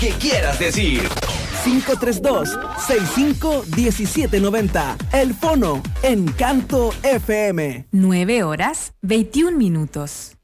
que quieras decir. 532-651790. El Fono, Encanto FM. 9 horas, 21 minutos.